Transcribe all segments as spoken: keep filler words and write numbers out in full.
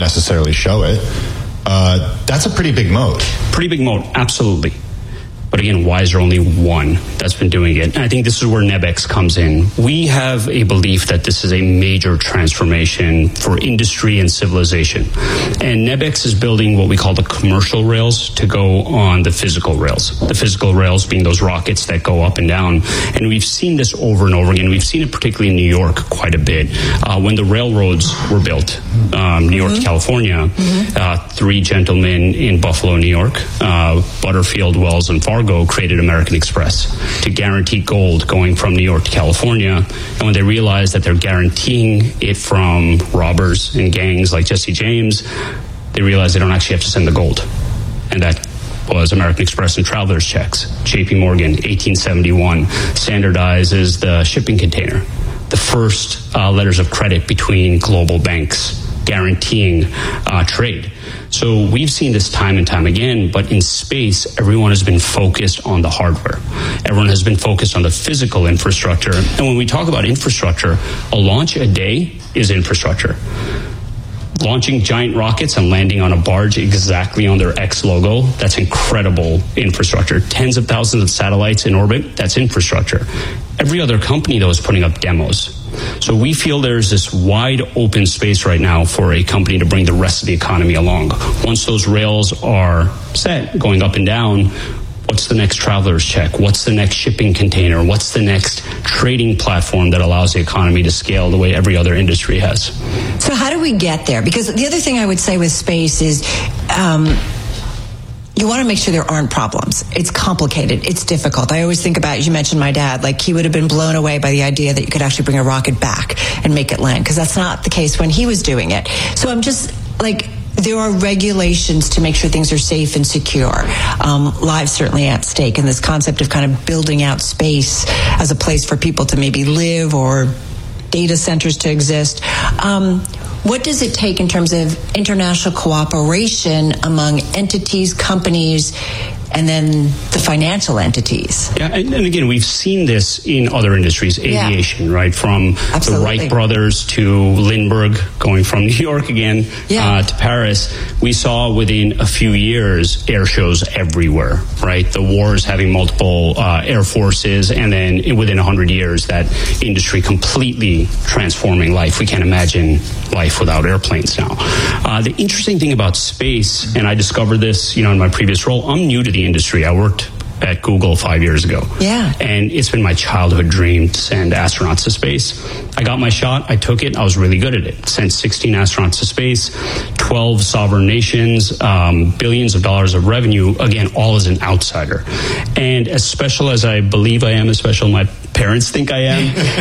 necessarily show it. Uh, that's a pretty big moat. Pretty big moat, absolutely. But again, why is there only one that's been doing it? And I think this is where Nebex comes in. We have a belief that this is a major transformation for industry and civilization. And Nebex is building what we call the commercial rails to go on the physical rails. The physical rails being those rockets that go up and down. And we've seen this over and over again. We've seen it particularly in New York quite a bit. Uh, when the railroads were built, um, New York, mm-hmm. California, mm-hmm. Uh, three gentlemen in Buffalo, New York, uh, Butterfield, Wells, and Fargo, created American Express to guarantee gold going from New York to California. And when they realized that they're guaranteeing it from robbers and gangs like Jesse James, they realized they don't actually have to send the gold. And that was American Express and Traveler's Checks. J P Morgan, eighteen seventy-one, standardizes the shipping container. The first uh, letters of credit between global banks guaranteeing uh, trade. So we've seen this time and time again, but in space, everyone has been focused on the hardware. Everyone has been focused on the physical infrastructure. And when we talk about infrastructure, a launch a day is infrastructure. Launching giant rockets and landing on a barge exactly on their X logo, that's incredible infrastructure. Tens of thousands of satellites in orbit, that's infrastructure. Every other company, though, is putting up demos. So we feel there's this wide open space right now for a company to bring the rest of the economy along. Once those rails are set, going up and down, what's the next Traveler's Check? What's the next shipping container? What's the next trading platform that allows the economy to scale the way every other industry has? So how do we get there? Because the other thing I would say with space is um, you want to make sure there aren't problems. It's complicated. It's difficult. I always think about, you mentioned my dad, like he would have been blown away by the idea that you could actually bring a rocket back and make it land, because that's not the case when he was doing it. So I'm just like, there are regulations to make sure things are safe and secure. Um, lives certainly at stake, and this concept of kind of building out space as a place for people to maybe live or data centers to exist. Um, what does it take in terms of international cooperation among entities, companies, and then the financial entities? Yeah, and, and again, we've seen this in other industries, aviation, yeah. right? From Absolutely. the Wright brothers to Lindbergh, going from New York again yeah. uh, to Paris. We saw within a few years air shows everywhere, right? The wars having multiple uh, air forces, and then within one hundred years, that industry completely transforming life. We can't imagine life without airplanes now. Uh, the interesting thing about space, and I discovered this, you know, in my previous role, I'm new to the industry. I worked at Google five years ago. Yeah. And it's been my childhood dream to send astronauts to space. I got my shot. I took it. I was really good at it. Sent sixteen astronauts to space, twelve sovereign nations, um, billions of dollars of revenue, again, all as an outsider. And as special as I believe I am, as special my parents think I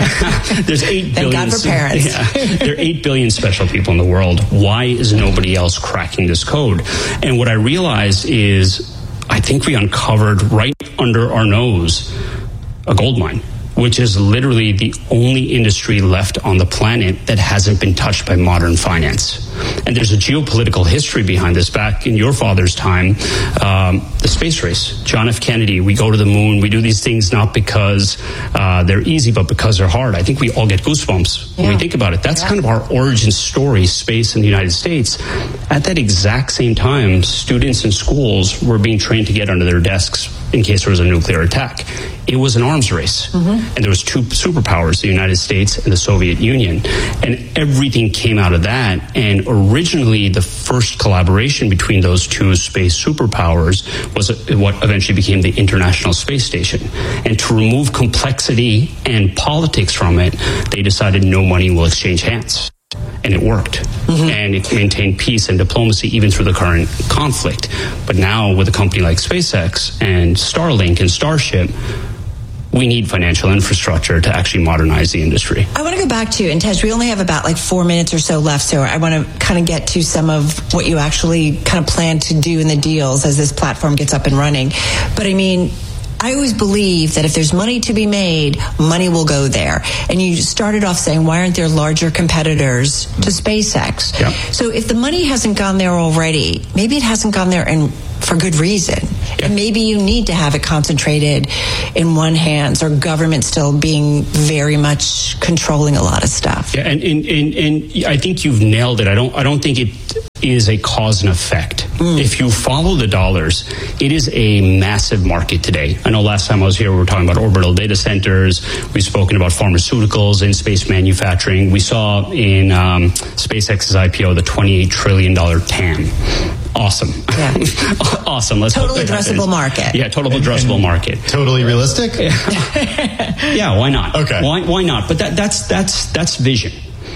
am, there's eight Thank billion. God for parents. Yeah, there are eight billion special people in the world. Why is nobody else cracking this code? And what I realized is, I think we uncovered right under our nose a gold mine, which is literally the only industry left on the planet that hasn't been touched by modern finance. And there's a geopolitical history behind this. Back in your father's time, um, the space race, John F. Kennedy, we go to the moon, we do these things not because uh, they're easy, but because they're hard. I think we all get goosebumps when yeah. we think about it. That's yeah. kind of our origin story, space in the United States. At that exact same time, students in schools were being trained to get under their desks in case there was a nuclear attack. It was an arms race. Mm-hmm. And there was two superpowers, the United States and the Soviet Union. And everything came out of that. And originally, the first collaboration between those two space superpowers was what eventually became the International Space Station. And to remove complexity and politics from it, they decided no money will exchange hands. And it worked. Mm-hmm. And it maintained peace and diplomacy even through the current conflict. But now with a company like SpaceX and Starlink and Starship, we need financial infrastructure to actually modernize the industry. I want to go back to, and Tej, we only have about like four minutes or so left, so I want to kind of get to some of what you actually kind of plan to do in the deals as this platform gets up and running. But I mean, I always believe that if there's money to be made, money will go there. And you started off saying, why aren't there larger competitors to SpaceX? Yep. So if the money hasn't gone there already, maybe it hasn't gone there and for good reason. Yep. And maybe you need to have it concentrated in one hands, or government still being very much controlling a lot of stuff. Yeah, and, and, and, and I think you've nailed it. I don't I don't think it is a cause and effect. Mm. If you follow the dollars, it is a massive market today. I know last time I was here, we were talking about orbital data centers. We've spoken about pharmaceuticals and space manufacturing. We saw in um, SpaceX's I P O the twenty-eight trillion dollars T A M. Awesome. Yeah. Awesome. Let's totally addressable market. Yeah, total addressable and market. Totally realistic? Yeah, why not? Okay. Why why not? But that that's that's that's vision.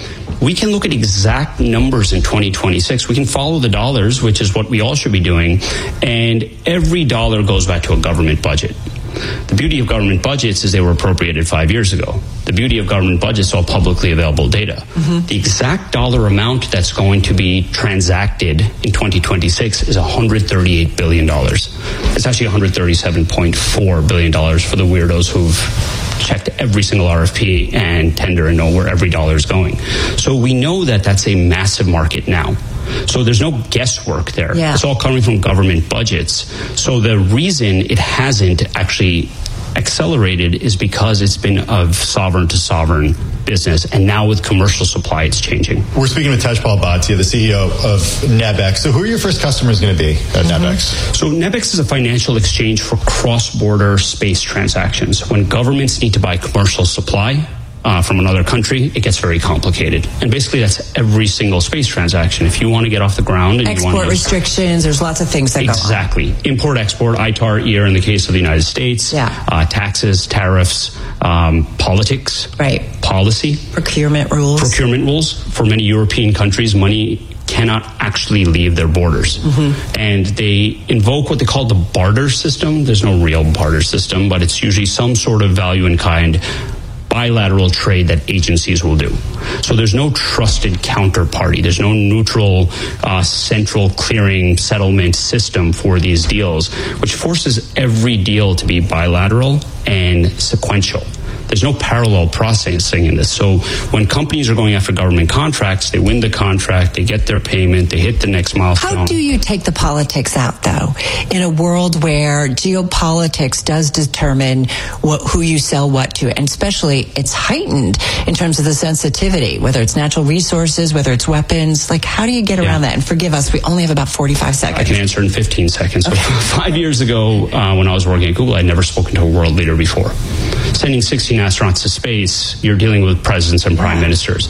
We can look at exact numbers in twenty twenty-six. We can follow the dollars, which is what we all should be doing, and every dollar goes back to a government budget. The beauty of government budgets is they were appropriated five years ago. The beauty of government budgets is all publicly available data. Mm-hmm. The exact dollar amount that's going to be transacted in twenty twenty-six is one hundred thirty-eight billion dollars. It's actually one hundred thirty-seven point four billion dollars for the weirdos who've checked every single R F P and tender and know where every dollar is going. So we know that that's a massive market now. So there's no guesswork there. Yeah. It's all coming from government budgets. So the reason it hasn't actually accelerated is because it's been of sovereign to sovereign business, and now with commercial supply, it's changing. We're speaking with Tejpal Bhatia, the C E O of Nebex. So who are your first customers going to be at mm-hmm. Nebex? So Nebex is a financial exchange for cross-border space transactions. When governments need to buy commercial supply Uh, from another country, it gets very complicated. And basically that's every single space transaction. If you want to get off the ground and export you want to restrictions, there's lots of things that exactly. go on. Exactly. Import, export, I T A R, E R in the case of the United States, yeah. uh, taxes, tariffs, um, politics, right. policy. Procurement rules. Procurement rules. For many European countries, money cannot actually leave their borders. Mm-hmm. And they invoke what they call the barter system. There's no real barter system, but it's usually some sort of value in kind bilateral trade that agencies will do. So there's no trusted counterparty. There's no neutral uh, central clearing settlement system for these deals, which forces every deal to be bilateral and sequential. There's no parallel processing in this. So when companies are going after government contracts, they win the contract, they get their payment, they hit the next milestone. How do you take the politics out, though, in a world where geopolitics does determine what, who you sell what to? And especially it's heightened in terms of the sensitivity, whether it's natural resources, whether it's weapons. Like, how do you get around yeah. that? And forgive us, we only have about forty-five seconds. I can answer in fifteen seconds. Okay. So five years ago, uh, when I was working at Google, I'd never spoken to a world leader before. Sending sixteen astronauts to space, you're dealing with presidents and prime ministers.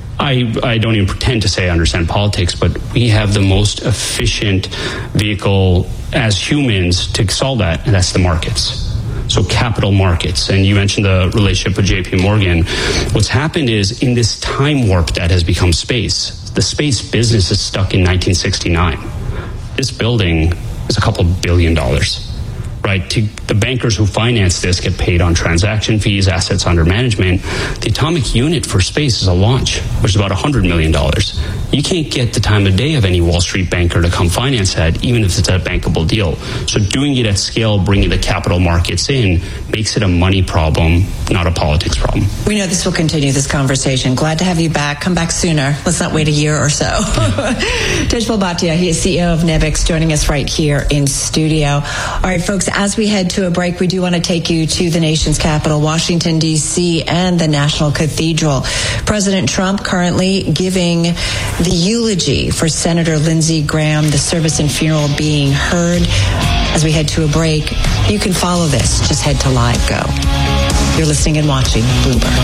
I, I don't even pretend to say I understand politics, but we have the most efficient vehicle as humans to solve that, and that's the markets. So capital markets. And you mentioned the relationship with J P Morgan. What's happened is in this time warp that has become space, the space business is stuck in nineteen sixty-nine. This building is a couple billion dollars. Right, to the bankers who finance this get paid on transaction fees, assets under management. The atomic unit for space is a launch, which is about one hundred million dollars. You can't get the time of day of any Wall Street banker to come finance that, even if it's a bankable deal. So doing it at scale, bringing the capital markets in, makes it a money problem, not a politics problem. We know this will continue, this conversation. Glad to have you back. Come back sooner. Let's not wait a year or so. Tejpal Bhatia, he is C E O of Nebex, joining us right here in studio. All right, folks, as we head to a break, we do want to take you to the nation's capital, Washington, D C, and the National Cathedral. President Trump currently giving the eulogy for Senator Lindsey Graham, the service and funeral being heard. As we head to a break, you can follow this. Just head to Live Go. You're listening and watching Bloomberg.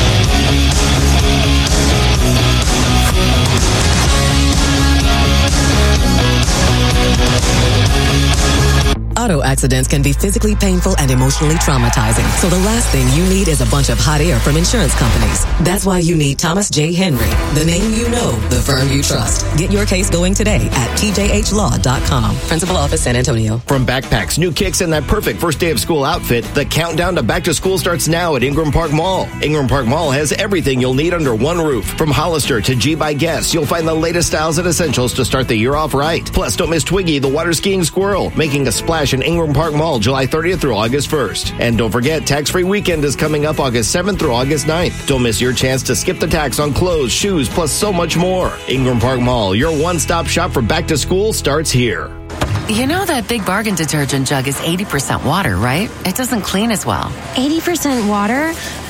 Auto accidents can be physically painful and emotionally traumatizing. So the last thing you need is a bunch of hot air from insurance companies. That's why you need Thomas J. Henry, the name you know, the firm you trust. Get your case going today at T J H law dot com. Principal Office, San Antonio. From backpacks, new kicks, and that perfect first day of school outfit, the countdown to back to school starts now at Ingram Park Mall. Ingram Park Mall has everything you'll need under one roof. From Hollister to G by Guess, you'll find the latest styles and essentials to start the year off right. Plus, don't miss Twiggy, the water skiing squirrel, making a splash in Ingram Park Mall July thirtieth through August first. And don't forget, tax-free weekend is coming up August seventh through August ninth. Don't miss your chance to skip the tax on clothes, shoes, plus so much more. Ingram Park Mall, your one-stop shop for back to school, starts here. You know that Big Bargain detergent jug is eighty percent water, right? It doesn't clean as well. eighty percent water?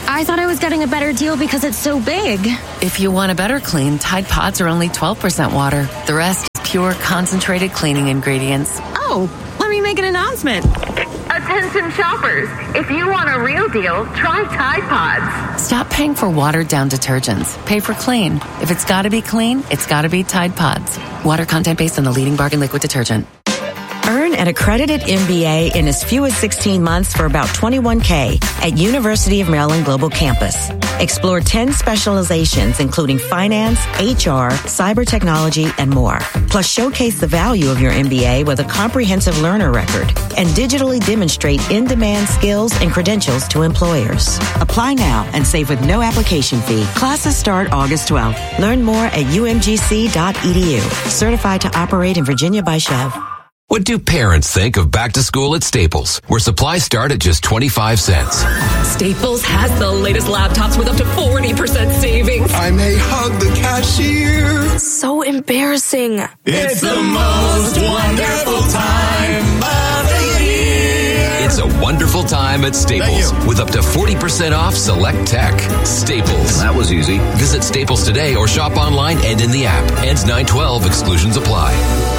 I thought I was getting a better deal because it's so big. If you want a better clean, Tide Pods are only twelve percent water. The rest is pure concentrated cleaning ingredients. Oh, let me make an announcement. Attention shoppers, if you want a real deal, try Tide Pods. Stop paying for watered-down detergents. Pay for clean. If it's got to be clean, it's got to be Tide Pods. Water content based on the leading bargain liquid detergent. Earn an accredited M B A in as few as sixteen months for about twenty-one thousand dollars at University of Maryland Global Campus. Explore ten specializations, including finance, H R, cyber technology, and more. Plus, showcase the value of your M B A with a comprehensive learner record and digitally demonstrate in-demand skills and credentials to employers. Apply now and save with no application fee. Classes start August twelfth. Learn more at u m g c dot e d u. Certified to operate in Virginia by Chev. What do parents think of back to school at Staples, where supplies start at just twenty-five cents? Staples has the latest laptops with up to forty percent savings. I may hug the cashier. So embarrassing. It's the most wonderful time of the year. It's a wonderful time at Staples with up to forty percent off select tech. Staples. That was easy. Visit Staples today or shop online and in the app. Ends nine twelve. Exclusions apply.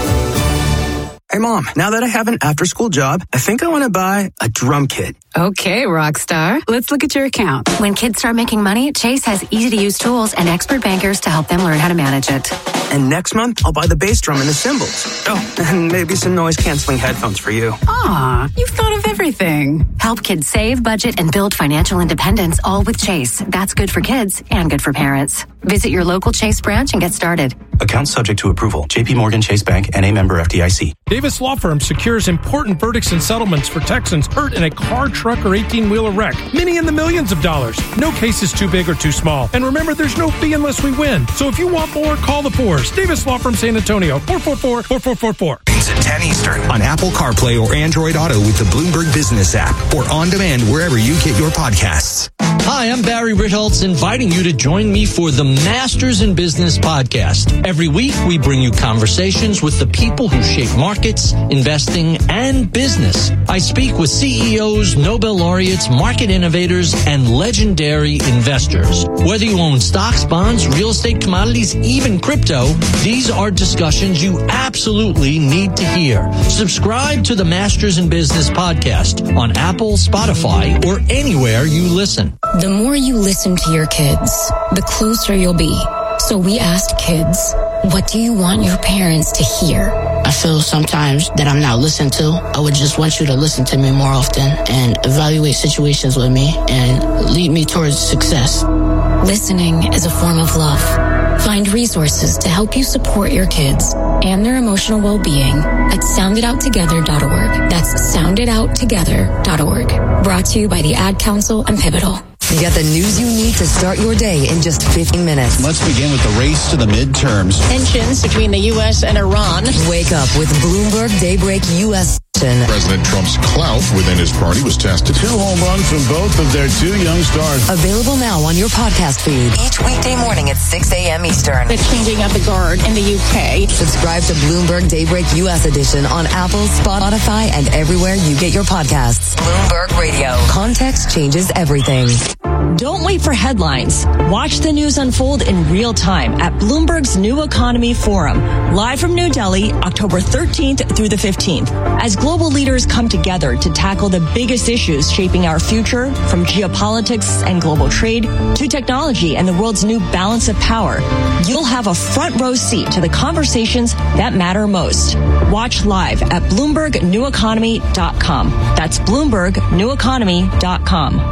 Hey, Mom, now that I have an after-school job, I think I want to buy a drum kit. Okay, Rockstar. Let's look at your account. When kids start making money, Chase has easy-to-use tools and expert bankers to help them learn how to manage it. And next month, I'll buy the bass drum and the cymbals. Oh, and maybe some noise-canceling headphones for you. Aw, you've thought of everything. Help kids save, budget, and build financial independence, all with Chase. That's good for kids and good for parents. Visit your local Chase branch and get started. Account subject to approval. J P Morgan Chase Bank, N A member F D I C. Davis Law Firm secures important verdicts and settlements for Texans hurt in a car, truck, or eighteen-wheeler wreck. Many in the millions of dollars. No case is too big or too small. And remember, there's no fee unless we win. So if you want more, call the Fours. Davis Law Firm San Antonio, four four four, four four four four. It's at ten Eastern on Apple CarPlay or Android Auto with the Bloomberg Business app or on demand wherever you get your podcasts. Hi, I'm Barry Ritholtz, inviting you to join me for the Masters in Business podcast. Every week, we bring you conversations with the people who shape markets, investing, and business. I speak with C E Os, Nobel laureates, market innovators, and legendary investors. Whether you own stocks, bonds, real estate, commodities, even crypto, these are discussions you absolutely need to hear. Subscribe to the Masters in Business podcast on Apple, Spotify, or anywhere you listen. The more you listen to your kids, the closer you'll be. So we asked kids, what do you want your parents to hear? I feel sometimes that I'm not listened to. I would just want you to listen to me more often and evaluate situations with me and lead me towards success. Listening is a form of love. Find resources to help you support your kids and their emotional well-being at sound it out together dot org. That's sound it out together dot org. Brought to you by the Ad Council and Pivotal. You got the news you need to start your day in just fifteen minutes. Let's begin with the race to the midterms. Tensions between the U S and Iran. Wake up with Bloomberg Daybreak U S. President Trump's clout within his party was tested. Two home runs from both of their two young stars. Available now on your podcast feed. Each weekday morning at six a.m. Eastern. The changing of the guard in the U K. Subscribe to Bloomberg Daybreak U S edition on Apple, Spotify, and everywhere you get your podcasts. Bloomberg Radio. Context changes everything. Don't wait for headlines. Watch the news unfold in real time at Bloomberg's New Economy Forum, live from New Delhi, October thirteenth through the fifteenth. As global leaders come together to tackle the biggest issues shaping our future, from geopolitics and global trade to technology and the world's new balance of power, you'll have a front row seat to the conversations that matter most. Watch live at Bloomberg New Economy dot com. That's Bloomberg New Economy dot com.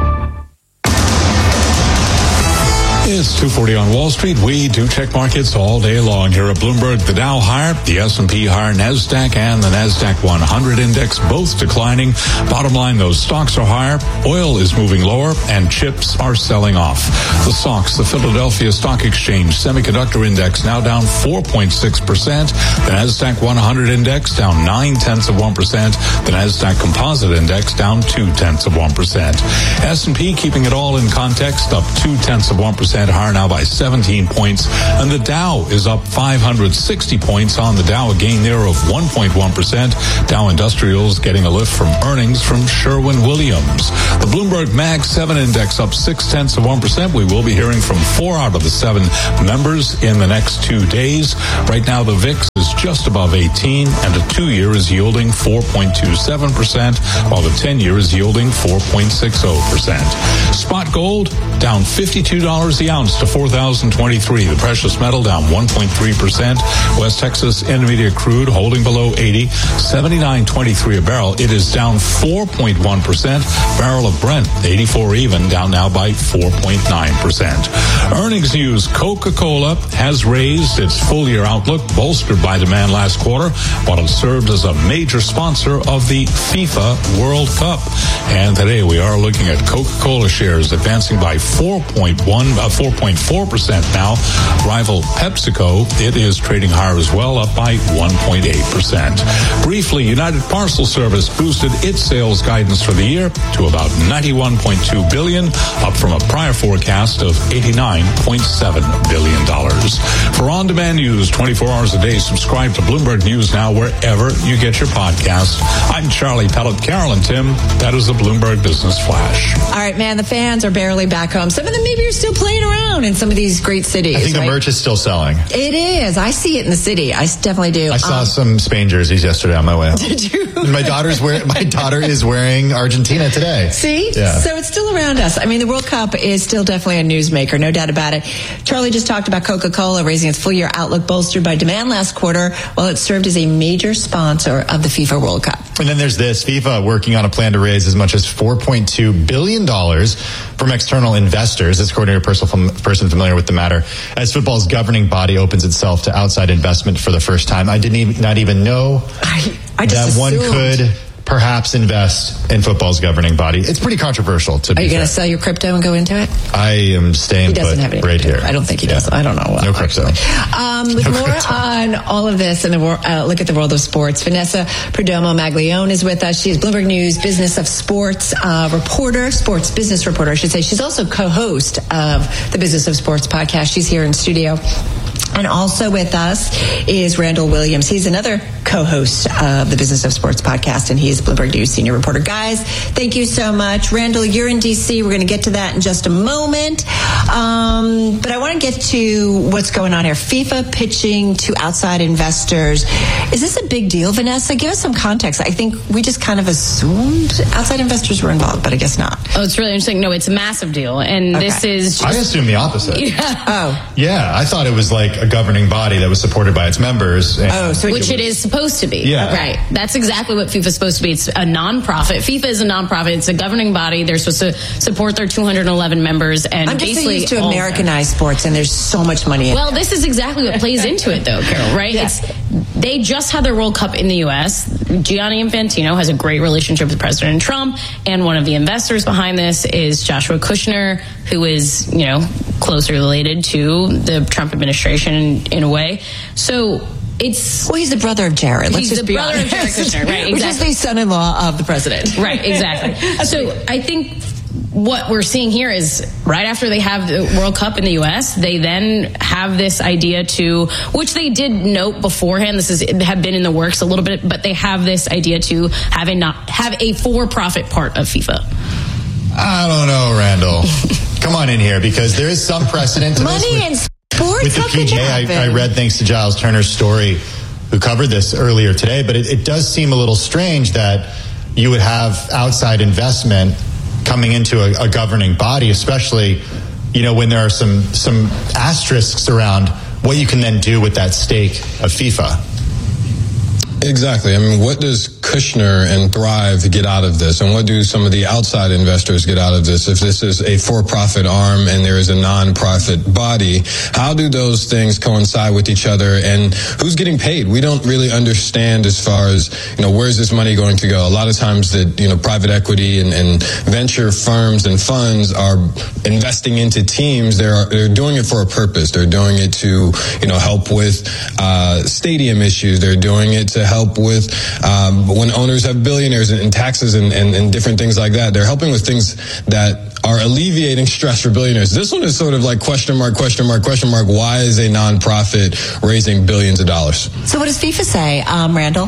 It's two forty on Wall Street. We do check markets all day long here at Bloomberg. The Dow higher, the S and P higher, NASDAQ and the NASDAQ one hundred index both declining. Bottom line, those stocks are higher. Oil is moving lower and chips are selling off. The stocks, the Philadelphia Stock Exchange Semiconductor Index now down four point six percent. The NASDAQ one hundred index down nine tenths of one percent. The NASDAQ Composite Index down two tenths of one percent. S and P keeping it all in context, up two tenths of one percent. percent, higher now by seventeen points. And the Dow is up five hundred sixty points on the Dow, a gain there of one point one percent. Dow Industrials getting a lift from earnings from Sherwin-Williams. The Bloomberg Mag seven Index up six tenths of one percent. We will be hearing from four out of the seven members in the next two days. Right now, the V I X is just above eighteen, and the two-year is yielding four point two seven percent, while the ten-year is yielding four point six zero percent. Spot gold down fifty-two dollars the ounce to four thousand twenty-three. The precious metal down one point three percent. West Texas Intermediate crude holding below eighty, seventy-nine twenty-three a barrel. It is down four point one percent. Barrel of Brent, eighty-four even, down now by four point nine percent. Earnings news: Coca-Cola has raised its full-year outlook, bolstered by demand last quarter, while it served as a major sponsor of the FIFA World Cup. And today we are looking at Coca-Cola shares advancing by four point one, uh, four point four percent now. Rival PepsiCo, it is trading higher as well, up by one point eight percent. Briefly, United Parcel Service boosted its sales guidance for the year to about ninety-one point two billion dollars, up from a prior forecast of eighty-nine point seven billion dollars. For on-demand news twenty-four hours a day, subscribe to Bloomberg News now wherever you get your podcast. I'm Charlie Pellet. Carol and Tim, that is the Bloomberg Business Flash. All right, man, the fans are barely back home. Some of them maybe are still playing around in some of these great cities. I think right? the merch is still selling. It is. I see it in the city. I definitely do. I saw um, some Spain jerseys yesterday on my way home. Did you? my daughter's wearing. My daughter is wearing Argentina today. See? Yeah. So it's still around us. I mean, the World Cup is still definitely a newsmaker, no doubt about it. Charlie just talked about Coca-Cola raising its full-year outlook, bolstered by demand last quarter, while it served as a major sponsor of the FIFA World Cup. And then there's this: FIFA working on a plan to raise as much as four point two billion dollars from external investors. That's according to a person, person familiar with the matter, as football's governing body opens itself to outside investment for the first time. I didn't even, not even know I, I just that assumed. one could perhaps invest in football's governing body. It's pretty controversial, to be Are you going fair. to sell your crypto and go into it? I am staying He doesn't put have any right crypto. here. I don't think he Yeah. does. I don't know. Well, no crypto. Um, with No more crypto. on all of this and the wor- uh, look at the world of sports, Vanessa Perdomo Maglione is with us. She is Bloomberg News Business of Sports uh, reporter, sports business reporter, I should say. She's also co-host of the Business of Sports podcast. She's here in studio. And also with us is Randall Williams. He's another co-host of the Business of Sports podcast, and he is Bloomberg News senior reporter. Guys, thank you so much. Randall, you're in D C. We're going to get to that in just a moment. Um, but I want to get to what's going on here. FIFA pitching to outside investors. Is this a big deal, Vanessa? Give us some context. I think we just kind of assumed outside investors were involved, but I guess not. Oh, it's really interesting. No, it's a massive deal. And Okay. this is just... I assume the opposite. Yeah. Oh. Yeah, I thought it was like a governing body that was supported by its members. And Oh, so Which it is supposed to be. Yeah. Right. That's exactly what FIFA is supposed to be. It's a non-profit. FIFA is a non-profit. It's a governing body. They're supposed to support their two hundred eleven members. And I'm just so basically used to all- Americanized sports, and there's so much money in Well, it. this is exactly what plays into it, though, Carol, right? Yeah. It's they just had their World Cup in the U S. Gianni Infantino has a great relationship with President Trump, and one of the investors behind this is Joshua Kushner, who is, you know, closely related to the Trump administration in, in a way. So it's well, he's the brother of Jared. Let's he's just the be brother honest. of Jared Kushner, right? Which is Exactly. the son-in-law of the president. Right, exactly. So I think what we're seeing here is right after they have the World Cup in the U S, they then have this idea to, which they did note beforehand, this is had been in the works a little bit, but they have this idea to have a not have a for-profit part of FIFA. I don't know, Randall. Come on in here, because there is some precedent to this. Money with- in sports? With the How P could G A, that I, happen? I read, thanks to Giles Turner's story, who covered this earlier today, but it, it does seem a little strange that you would have outside investment coming into a, a governing body, especially, you know, when there are some some asterisks around what you can then do with that stake of FIFA. Exactly. I mean, what does Kushner and Thrive get out of this? And what do some of the outside investors get out of this? If this is a for-profit arm and there is a non-profit body, how do those things coincide with each other? And who's getting paid? We don't really understand as far as, you know, where's this money going to go? A lot of times that, you know, private equity and, and venture firms and funds are investing into teams. They're, they're doing it for a purpose. They're doing it to, you know, help with uh, stadium issues. They're doing it to help with um, when owners have billionaires and, and taxes and, and, and different things like that, they're helping with things that are alleviating stress for billionaires. This one is sort of like question mark, question mark, question mark. Why is a nonprofit raising billions of dollars? So what does FIFA say, um, Randall?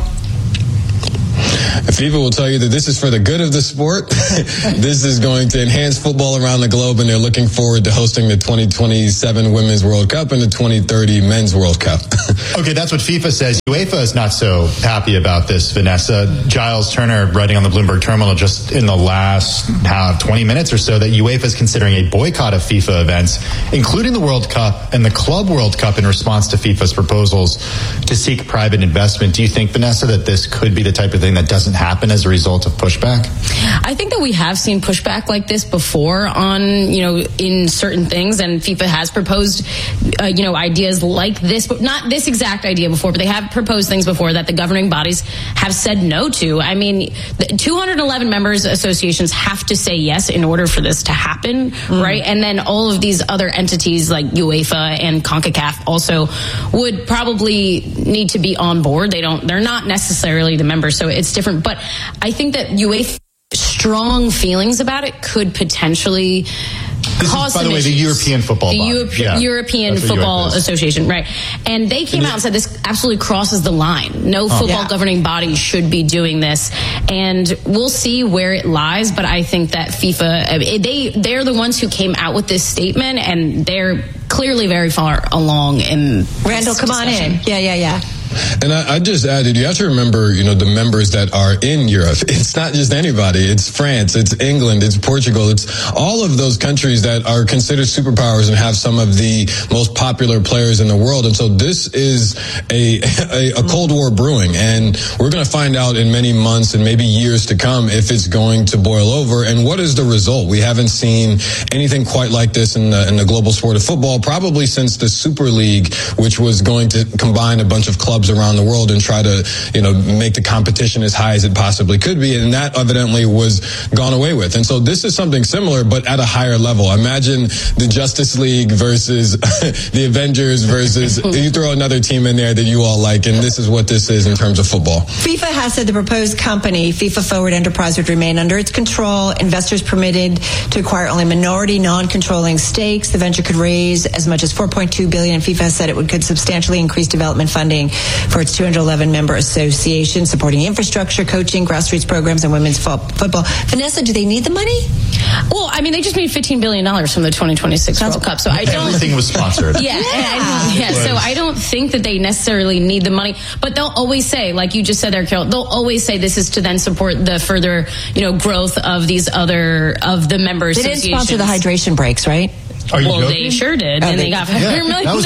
FIFA will tell you that this is for the good of the sport. This is going to enhance football around the globe, and they're looking forward to hosting the twenty twenty-seven Women's World Cup and the twenty thirty Men's World Cup. Okay, that's what FIFA says. UEFA is not so happy about this, Vanessa. Giles Turner writing on the Bloomberg Terminal just in the last uh, twenty minutes or so that UEFA is considering a boycott of FIFA events, including the World Cup and the Club World Cup, in response to FIFA's proposals to seek private investment. Do you think, Vanessa, that this could be the type of thing that doesn't happen as a result of pushback? I think that we have seen pushback like this before on, you know, in certain things, and FIFA has proposed, uh, you know, ideas like this, but not this exact idea before, but they have proposed things before that the governing bodies have said no to. I mean, the two hundred eleven members associations have to say yes in order for this to happen, mm. right? And then all of these other entities like UEFA and CONCACAF also would probably need to be on board. They don't, they're not necessarily the members, so it's different. But I think that UEFA strong feelings about it could potentially This cause is, by the way, issues. the European Football the Body. Europe, yeah. European Football Association, right? And they came and out and said this absolutely crosses the line. No huh. football yeah. governing body should be doing this, and we'll see where it lies. But I think that FIFA, they they're the ones who came out with this statement, and they're clearly very far along in. Randall, come discussion. on in. Yeah, yeah, yeah. And I, I just added, you have to remember, you know, the members that are in Europe. It's not just anybody. It's France, it's England, it's Portugal. It's all of those countries that are considered superpowers and have some of the most popular players in the world. And so this is a, a, a Cold War brewing. And we're going to find out in many months and maybe years to come if it's going to boil over. And what is the result? We haven't seen anything quite like this in the, in the global sport of football, probably since the Super League, which was going to combine a bunch of clubs around the world and try to, you know, make the competition as high as it possibly could be. And that evidently was gone away with. And so this is something similar, but at a higher level. Imagine the Justice League versus the Avengers versus, you throw another team in there that you all like, and this is what this is in terms of football. FIFA has said the proposed company, FIFA Forward Enterprise, would remain under its control. Investors permitted to acquire only minority, non-controlling stakes. The venture could raise as much as four point two billion dollars, and FIFA has said it would could substantially increase development funding for its two hundred eleven member association, supporting infrastructure, coaching, grassroots programs, and women's fo- football. Vanessa, do they need the money? Well, I mean, they just made fifteen billion dollars from the twenty twenty-six Sounds World Cup, so I don't... Everything was sponsored. Yeah, yeah, I, yeah so I don't think that they necessarily need the money, but they'll always say, like you just said there, Carol, they'll always say this is to then support the further, you know, growth of these other, of the member associations. They didn't sponsor the hydration breaks, right? Are you well, joking? they sure did, oh, and they, they got five hundred yeah, million dollars.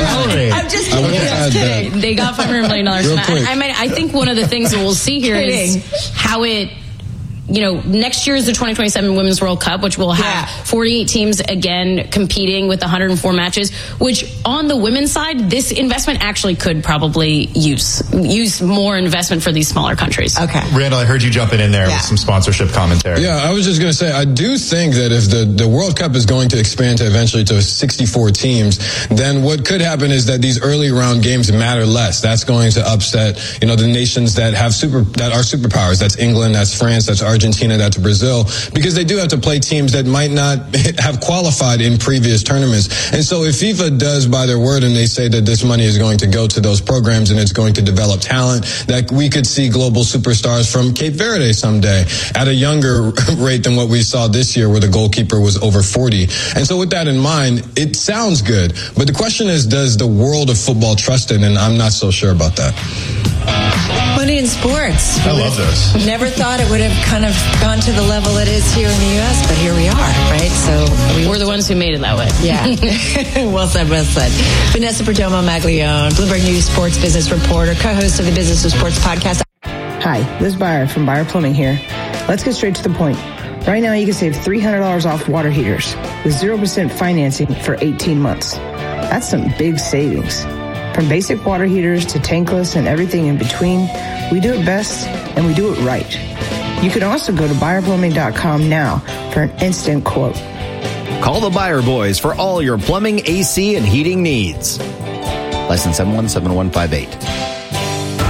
I'm just kidding. Just kidding. They got five hundred million dollars. I, I mean, I think one of the things that we'll see here is how it, you know, next year is the twenty twenty-seven Women's World Cup, which will have yeah. forty-eight teams again competing with one hundred four matches, which on the women's side, this investment actually could probably use use more investment for these smaller countries. Okay. Randall, I heard you jumping in there yeah. with some sponsorship commentary. Yeah, I was just going to say, I do think that if the, the World Cup is going to expand to eventually to sixty-four teams, then what could happen is that these early round games matter less. That's going to upset, you know, the nations that have super, that are superpowers. That's England, that's France, that's Argentina. Argentina, that's Brazil, because they do have to play teams that might not have qualified in previous tournaments. And so if FIFA does by their word and they say that this money is going to go to those programs and it's going to develop talent, that we could see global superstars from Cape Verde someday at a younger rate than what we saw this year where the goalkeeper was over forty. And so with that in mind, it sounds good. But the question is, does the world of football trust it? And I'm not so sure about that. Money in sports. I love this. Never thought it would have kind of gone to the level it is here in the U S, but here we are, right? So we we're the ones who made it that way. Yeah. Well said, well said. Vanessa Perdomo Maglione, Bloomberg News sports business reporter, co-host of the Business of Sports podcast. Hi, this is Byron from Byron Plumbing here. Let's get straight to the point. Right now, you can save three hundred dollars off water heaters with zero percent financing for eighteen months. That's some big savings. From basic water heaters to tankless and everything in between, we do it best and we do it right. You can also go to buyer plumbing dot com now for an instant quote. Call the Buyer Boys for all your plumbing, A C, and heating needs. License seven one seven one five eight.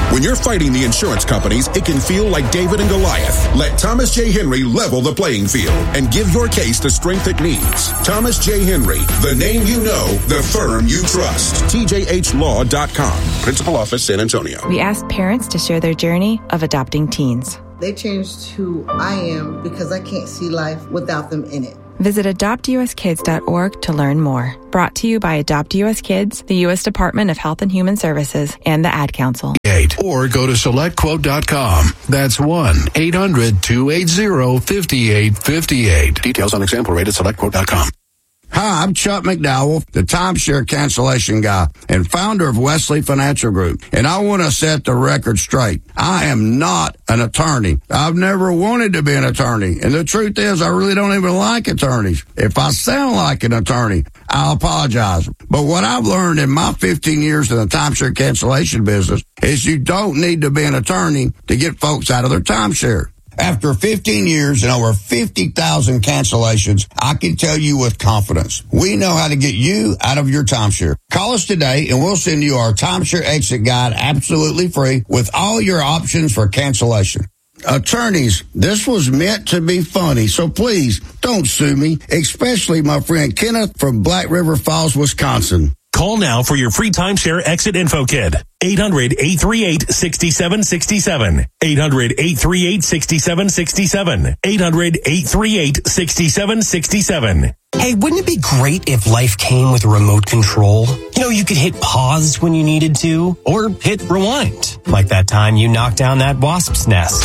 When you're fighting the insurance companies, it can feel like David and Goliath. Let Thomas J. Henry level the playing field and give your case the strength it needs. Thomas J. Henry, the name you know, the firm you trust. T J H law dot com. Principal Office, San Antonio. We asked parents to share their journey of adopting teens. They changed who I am because I can't see life without them in it. Visit adopt u s kids dot org to learn more. Brought to you by Adopt U S Kids, the U S Department of Health and Human Services, and the Ad Council. Or go to select quote dot com. That's one eight hundred two eight zero five eight five eight. Details on example rate at select quote dot com. Hi, I'm Chuck McDowell, the timeshare cancellation guy and founder of Wesley Financial Group. And I want to set the record straight. I am not an attorney. I've never wanted to be an attorney. And the truth is, I really don't even like attorneys. If I sound like an attorney, I'll apologize. But what I've learned in my fifteen years in the timeshare cancellation business is you don't need to be an attorney to get folks out of their timeshare. After fifteen years and over fifty thousand cancellations, I can tell you with confidence, we know how to get you out of your timeshare. Call us today and we'll send you our timeshare exit guide absolutely free with all your options for cancellation. Attorneys, this was meant to be funny, so please don't sue me, especially my friend Kenneth from Black River Falls, Wisconsin. Call now for your free timeshare exit info kit. eight hundred eight three eight six seven six seven. eight hundred eight three eight six seven six seven. eight hundred eight three eight six seven six seven. Hey, wouldn't it be great if life came with a remote control? You know, you could hit pause when you needed to, or hit rewind. Like that time you knocked down that wasp's nest.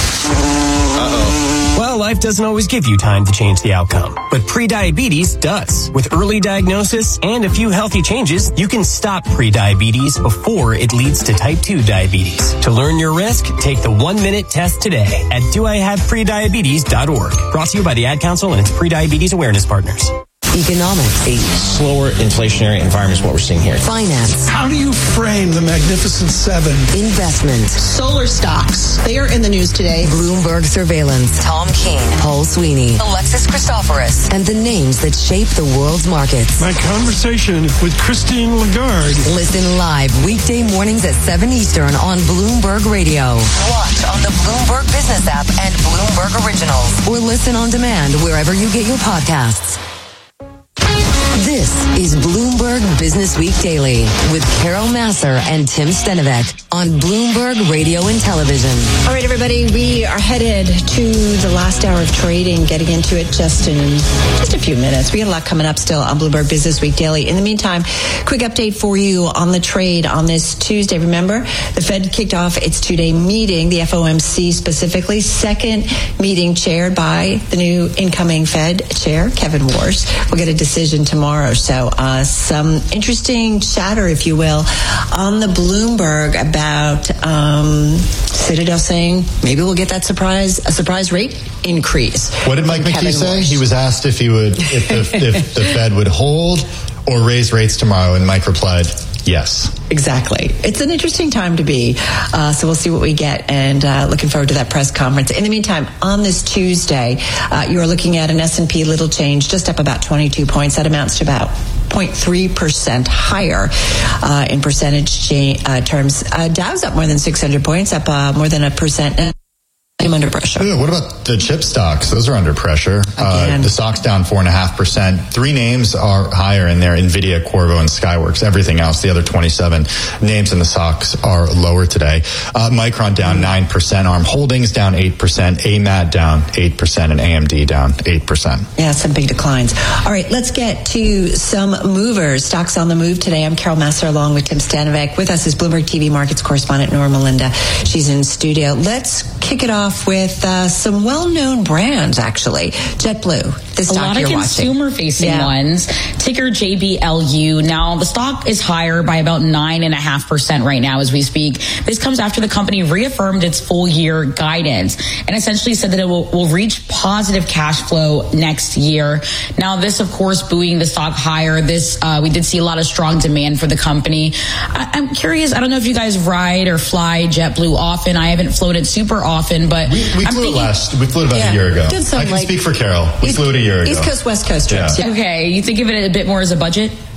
Uh-oh. Well, life doesn't always give you time to change the outcome, but prediabetes does. With early diagnosis and a few healthy changes, you can stop prediabetes before it leads to type two diabetes. To learn your risk, take the one-minute test today at do I have prediabetes dot org. Brought to you by the Ad Council and its prediabetes awareness partners. Economics. A slower inflationary environment is what we're seeing here. Finance. How do you frame the Magnificent Seven? Investment. Solar stocks. They are in the news today. Bloomberg surveillance. Tom Keene. Paul Sweeney. Alexis Christoforous. And the names that shape the world's markets. My conversation with Christine Lagarde. Listen live weekday mornings at seven Eastern on Bloomberg Radio. Watch on the Bloomberg Business app and Bloomberg Originals. Or listen on demand wherever you get your podcasts. This is Bloomberg Business Week Daily with Carol Massar and Tim Stenovec on Bloomberg Radio and Television. All right, everybody, we are headed to the last hour of trading, getting into it just in just a few minutes. We got a lot coming up still on Bloomberg Business Week Daily. In the meantime, quick update for you on the trade on this Tuesday. Remember, the Fed kicked off its two-day meeting, the F O M C specifically, second meeting chaired by the new incoming Fed chair, Kevin Warsh. We'll get a decision tomorrow. So uh, some interesting chatter, if you will, on the Bloomberg about um, Citadel saying maybe we'll get that surprise a surprise rate increase. What did Mike McKee say? He was asked if he would if the, if the Fed would hold or raise rates tomorrow, and Mike replied, yes. Exactly. It's an interesting time to be. Uh, so we'll see what we get, and uh, looking forward to that press conference. In the meantime, on this Tuesday, uh, you're looking at an S and P little change, just up about twenty-two points. That amounts to about zero point three percent higher uh, in percentage cha- uh, terms. Uh, Dow's up more than six hundred points, up uh, more than a percent. I'm under pressure. Yeah, what about the chip stocks? Those are under pressure. Uh, the stock's down four and a half percent. Three names are higher in there: NVIDIA, Qorvo, and Skyworks. Everything else, the other twenty-seven names in the stocks are lower today. Uh, Micron down nine percent. Arm Holdings down eight percent. A M A T down eight percent, and A M D down eight percent. Yeah, some big declines. All right, let's get to some movers. Stocks on the move today. I'm Carol Massar along with Tim Stenovec. With us is Bloomberg T V Markets correspondent Norma Linda. She's in studio. Let's kick it off with uh, some well-known brands, actually. JetBlue, the stock a lot you're of consumer-facing yeah. ones. Ticker J B L U. Now, the stock is higher by about nine and a half percent right now as we speak. This comes after the company reaffirmed its full-year guidance and essentially said that it will, will reach positive cash flow next year. Now, this, of course, buoying the stock higher. This uh, we did see a lot of strong demand for the company. I, I'm curious. I don't know if you guys ride or fly JetBlue often. I haven't flown it super often, but we, we flew thinking, it last. We flew it about yeah, a year ago. Some, I can like, speak for Carol. We East, flew it a year ago. East Coast, West Coast trips. Yeah. Yeah. Okay, you think of it a bit more as a budget?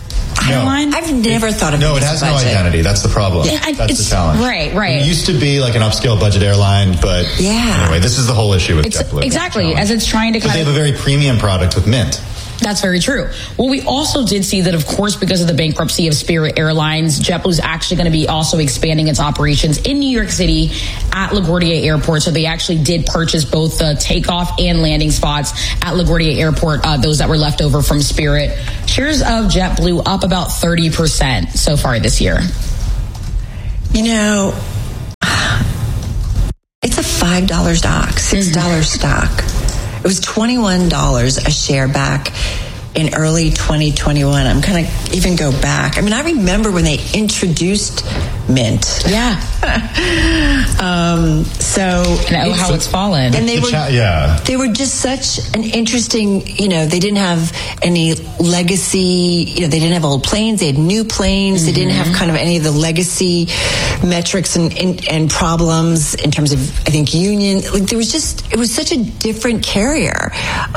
hairline? I've never thought of it. No, it has budget. no identity. That's the problem. Yeah, That's it's, the challenge. Right, right. It used to be like an upscale budget airline, but yeah. anyway, this is the whole issue with It's, JetBlue. exactly, as it's trying to But kind they of... have a very premium product with Mint. That's very true. Well, we also did see that, of course, because of the bankruptcy of Spirit Airlines, JetBlue's actually going to be also expanding its operations in New York City at LaGuardia Airport. So they actually did purchase both the takeoff and landing spots at LaGuardia Airport, uh, those that were left over from Spirit. Shares of JetBlue up about thirty percent so far this year. You know, it's a five dollars stock, six dollars mm-hmm. stock. It was twenty-one dollars a share back in early twenty twenty-one. I'm kind of even go back. I mean, I remember when they introduced Mint. Yeah. um, so and oh, how it's fallen. And they the were, cha- yeah. they were just such an interesting. You know, they didn't have any legacy. You know, they didn't have old planes. They had new planes. Mm-hmm. They didn't have kind of any of the legacy metrics and, and and problems in terms of, I think, union. Like there was just, it was such a different carrier.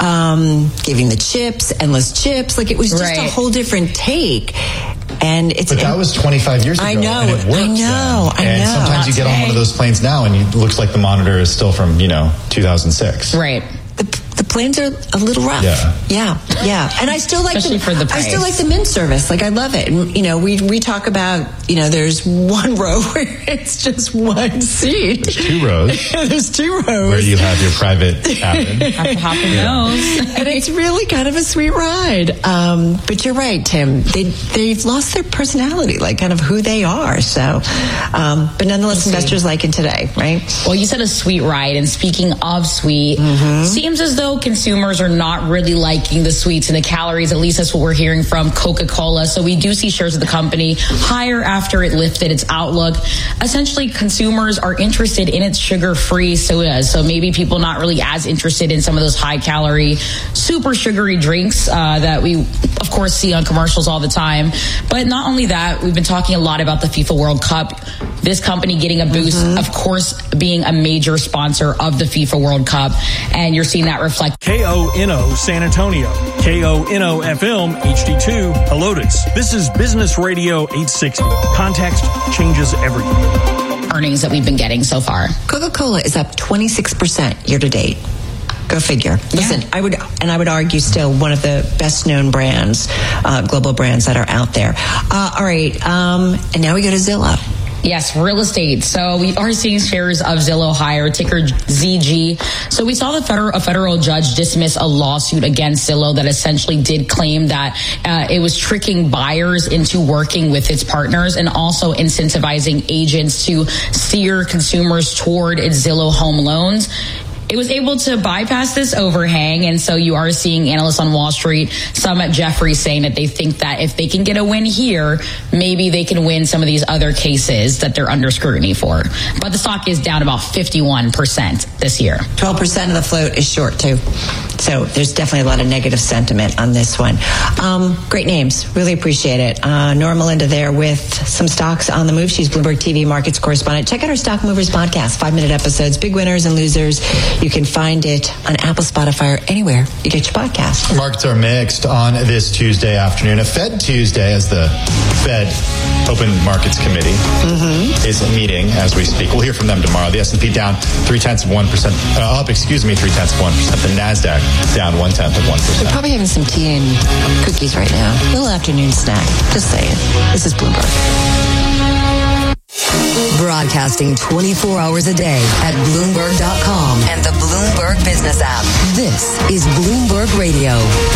Um, giving the chips, endless chips. Like it was just right. a whole different take. And it's but that was twenty-five years ago. I know. And it worked I know. then. I and know. sometimes you get today. on one of those planes now, and it looks like the monitor is still from you know two thousand six. Right. The, the planes are a little rough. Yeah. Yeah. Yeah. And I still like Especially the, for the price. I still like the Mint service. Like I love it. And, you know, we we talk about, you know, there's one row where it's just one seat. There's two rows. There's two rows. Where you have your private cabin. Have to hop in those. And it's really kind of a sweet ride. Um, but you're right, Tim. They, they've lost their personality, like kind of who they are. So, um, but nonetheless, we'll investors like it today, right? Well, you said a sweet ride. And speaking of sweet, mm-hmm. seems as though consumers are not really liking the sweets and the calories. At least that's what we're hearing from Coca-Cola. So we do see shares of the company higher after it lifted its outlook. Essentially, consumers are interested in its sugar-free sodas. So maybe people not really as interested in some of those high-calorie, super sugary drinks uh, that we, of course, see on commercials all the time. But not only that, we've been talking a lot about the FIFA World Cup. This company getting a boost, mm-hmm. of course, being a major sponsor of the FIFA World Cup. And you're seeing that reflect. K O N O San Antonio, K O N O F M H D two Helotes. This is Business Radio eight sixty. Context changes everything. Earnings that we've been getting so far. Coca-Cola is up twenty-six percent year to date. Go figure. Listen, yeah. I would, and I would argue still one of the best known brands, uh, global brands that are out there. Uh, all right. Um, and now we go to Zillow. Yes, real estate. So we are seeing shares of Zillow higher, ticker Z G. So we saw the federal, a federal judge dismiss a lawsuit against Zillow that essentially did claim that uh, it was tricking buyers into working with its partners and also incentivizing agents to steer consumers toward its Zillow home loans. It was able to bypass this overhang, and so you are seeing analysts on Wall Street, some at Jefferies, saying that they think that if they can get a win here, maybe they can win some of these other cases that they're under scrutiny for. But the stock is down about fifty-one percent this year. twelve percent of the float is short, too. So there's definitely a lot of negative sentiment on this one. Um, great names. Really appreciate it. Uh, Nora Melinda there with some stocks on the move. She's Bloomberg T V markets correspondent. Check out our Stock Movers podcast, five-minute episodes, big winners and losers. You can find it on Apple, Spotify, or anywhere you get your podcast. Markets are mixed on this Tuesday afternoon. A Fed Tuesday, as the Fed Open Markets Committee mm-hmm. is meeting as we speak. We'll hear from them tomorrow. The S and P down three-tenths of one percent. Uh, up, excuse me, three-tenths of one percent. The NASDAQ down one-tenth of one percent. They're probably having some tea and cookies right now. A little afternoon snack. Just saying. This is Bloomberg. Broadcasting twenty-four hours a day at Bloomberg dot com and the Bloomberg Business app. This is Bloomberg Radio.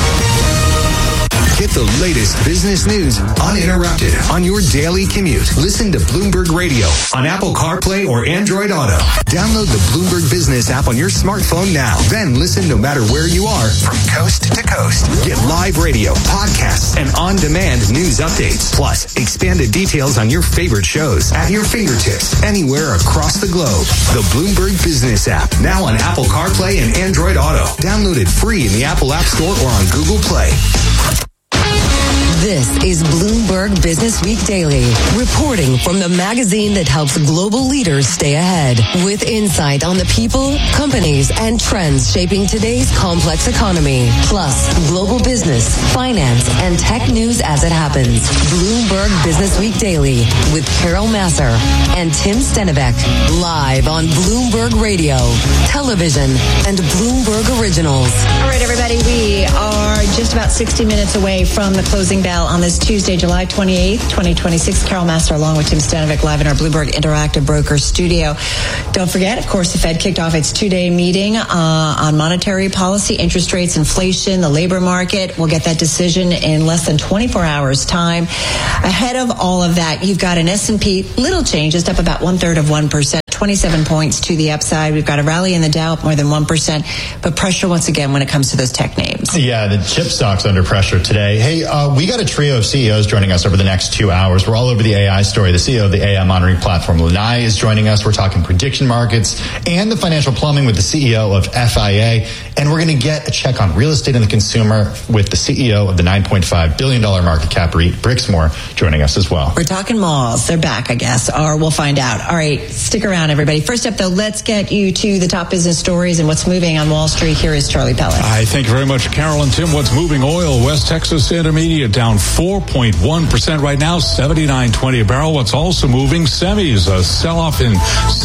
Get the latest business news uninterrupted on your daily commute. Listen to Bloomberg Radio on Apple CarPlay or Android Auto. Download the Bloomberg Business app on your smartphone now. Then listen no matter where you are from coast to coast. Get live radio, podcasts, and on-demand news updates. Plus, expanded details on your favorite shows at your fingertips anywhere across the globe. The Bloomberg Business app, now on Apple CarPlay and Android Auto. Download it free in the Apple App Store or on Google Play. This is Bloomberg Business Week Daily, reporting from the magazine that helps global leaders stay ahead, with insight on the people, companies, and trends shaping today's complex economy, plus global business, finance, and tech news as it happens. Bloomberg Business Week Daily with Carol Massar and Tim Stenivek, live on Bloomberg Radio, television, and Bloomberg Originals. All right, everybody, we are just about sixty minutes away from the closing bell on this Tuesday, July twenty-eighth, twenty twenty-six. Carol Massar along with Tim Stenivek live in our Bloomberg Interactive Broker studio. Don't forget, of course, the Fed kicked off its two-day meeting uh, on monetary policy, interest rates, inflation, the labor market. We'll get that decision in less than twenty-four hours' time. Ahead of all of that, you've got an S and P, little change, just up about one-third of one percent. twenty-seven points to the upside. We've got a rally in the Dow up more than one percent, but pressure once again when it comes to those tech names. Yeah, the chip stock's under pressure today. Hey, uh, we got a trio of C E Os joining us over the next two hours. We're all over the A I story. The C E O of the A I monitoring platform, Lanai, is joining us. We're talking prediction markets and the financial plumbing with the C E O of F I A. And we're going to get a check on real estate and the consumer with the C E O of the nine point five billion dollars market cap REIT, Brixmor, joining us as well. We're talking malls. They're back, I guess, or we'll find out. All right, stick around, everybody. First up, though, let's get you to the top business stories and what's moving on Wall Street. Here is Charlie Pellet. I thank you very much, Carol and Tim. What's moving? Oil, West Texas Intermediate down four point one percent right now, seventy-nine twenty a barrel. What's also moving? Semis, a sell-off in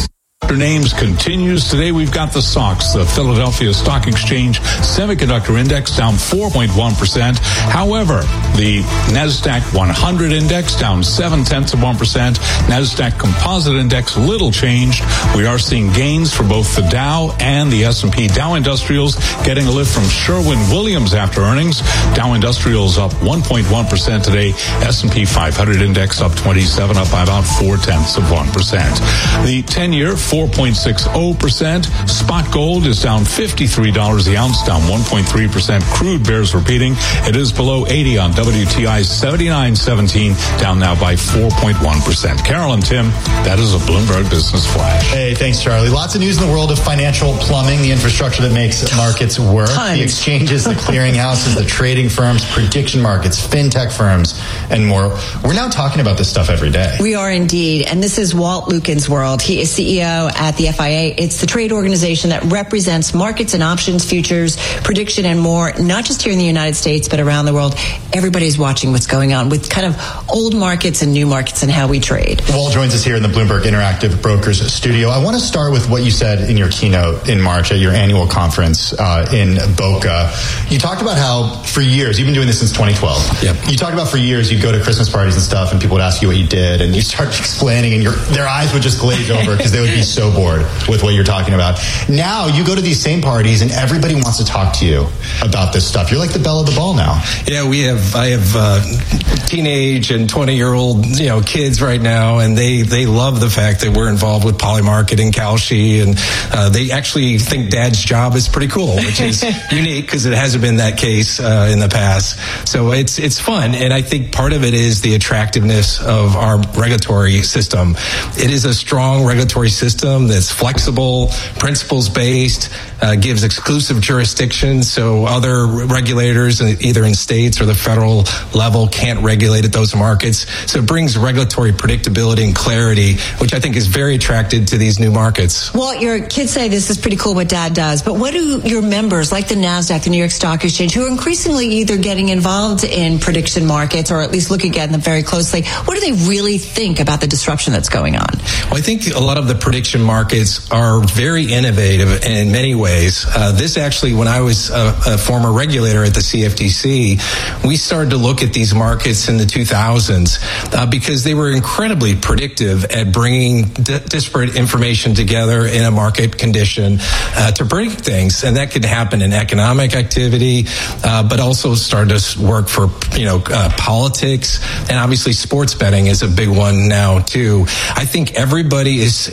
names continues. Today we've got the S O X, the Philadelphia Stock Exchange Semiconductor Index, down four point one percent. However, the NASDAQ one hundred Index down seven tenths of one percent. NASDAQ Composite Index little changed. We are seeing gains for both the Dow and the S and P. Dow Industrials getting a lift from Sherwin-Williams after earnings. Dow Industrials up one point one percent today. S and P five hundred Index up twenty-seven, up by about four tenths of one percent. The ten-year four point six zero percent. Spot gold is down fifty-three dollars the ounce, down one point three percent. Crude bears repeating. It is below eighty on W T I, seventy-nine seventeen, down now by four point one percent. Carol and Tim, that is a Bloomberg Business Flash. Hey, thanks, Charlie. Lots of news in the world of financial plumbing, the infrastructure that makes markets work, Tons. The exchanges, the clearinghouses, the trading firms, prediction markets, fintech firms, and more. We're now talking about this stuff every day. We are indeed, and this is Walt Lukin's world. He is C E O at the F I A. It's the trade organization that represents markets and options, futures, prediction, and more, not just here in the United States, but around the world. Everybody's watching what's going on with kind of old markets and new markets and how we trade. Walt joins us here in the Bloomberg Interactive Brokers studio. I want to start with what you said in your keynote in March at your annual conference uh, in Boca. You talked about how for years, you've been doing this since twenty twelve. Yep. You talked about for years, you'd go to Christmas parties and stuff, and people would ask you what you did, and you start explaining, and your their eyes would just glaze over because they would be so bored with what you're talking about. Now you go to these same parties and everybody wants to talk to you about this stuff. You're like the belle of the ball now. Yeah, we have, I have uh, teenage and twenty year old, you know, kids right now, and they, they love the fact that we're involved with Polymarket and Kalshi, and uh, they actually think Dad's job is pretty cool, which is unique because it hasn't been that case uh, in the past. So it's, it's fun. And I think part of it is the attractiveness of our regulatory system. It is a strong regulatory system that's flexible, principles-based, uh, gives exclusive jurisdiction, so other regulators, either in states or the federal level, can't regulate at those markets. So it brings regulatory predictability and clarity, which I think is very attractive to these new markets. Well, your kids say this is pretty cool what Dad does, but what do your members, like the NASDAQ, the New York Stock Exchange, who are increasingly either getting involved in prediction markets or at least looking at them very closely, what do they really think about the disruption that's going on? Well, I think a lot of the prediction markets are very innovative in many ways. Uh, this actually, when I was a, a former regulator at the C F T C, we started to look at these markets in the two thousands uh, because they were incredibly predictive at bringing di- disparate information together in a market condition uh, to predict things. And that could happen in economic activity, uh, but also started to work for, you know, uh, politics, and obviously sports betting is a big one now too. I think everybody is, is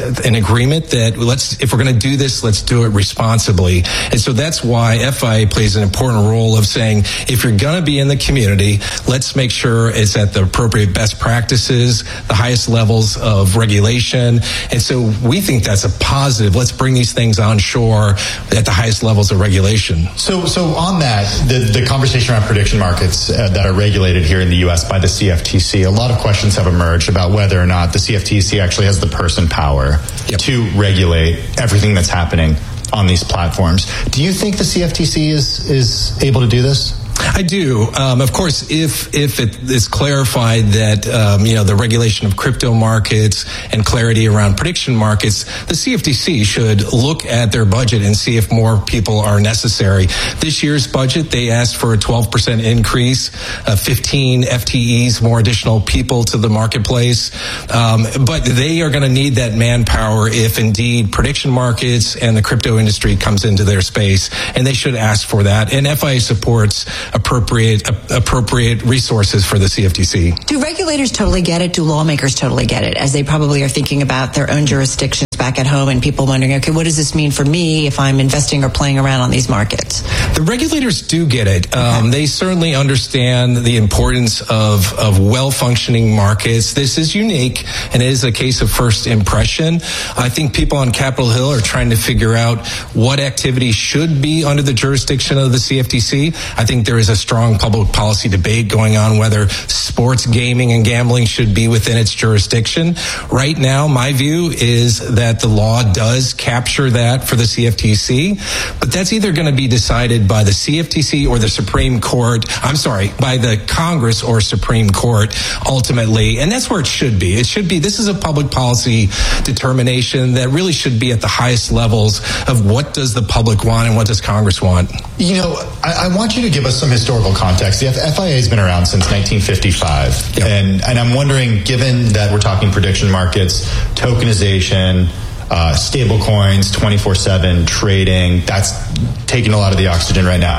an agreement that let's, if we're going to do this, let's do it responsibly. And so that's why F I A plays an important role of saying, if you're going to be in the community, let's make sure it's at the appropriate best practices, the highest levels of regulation. And so we think that's a positive. Let's bring these things on shore at the highest levels of regulation. So, so on that, the, the conversation around prediction markets uh, that are regulated here in the U S by the C F T C, a lot of questions have emerged about whether or not the C F T C actually has the person power yep. to regulate everything that's happening on these platforms. Do you think the C F T C is is able to do this? I do. Um, of course, if if it is clarified that um, you know the regulation of crypto markets and clarity around prediction markets, the C F T C should look at their budget and see if more people are necessary. This year's budget, they asked for a twelve percent increase, uh, fifteen F T Es, more additional people to the marketplace. Um, but they are going to need that manpower if indeed prediction markets and the crypto industry comes into their space, and they should ask for that. And F I A supports appropriate uh, appropriate resources for the C F T C. Do regulators totally get it? Do lawmakers totally get it? As they probably are thinking about their own jurisdictions back at home and people wondering, okay, what does this mean for me if I'm investing or playing around on these markets? The regulators do get it. Okay. Um, they certainly understand the importance of, of well-functioning markets. This is unique, and it is a case of first impression. I think people on Capitol Hill are trying to figure out what activity should be under the jurisdiction of the C F T C. I think there is a strong public policy debate going on whether sports gaming and gambling should be within its jurisdiction. Right now, my view is that the law does capture that for the C F T C, but that's either going to be decided by the C F T C or the Supreme Court. I'm sorry, by the Congress or Supreme Court ultimately, and that's where it should be. It should be, this is a public policy determination that really should be at the highest levels of what does the public want and what does Congress want. You know, I, I want you to give us some historical context. The F I A has been around since nineteen fifty-five. Yep. And, and I'm wondering, given that we're talking prediction markets, tokenization, uh, stable coins, twenty-four seven trading, that's taking a lot of the oxygen right now.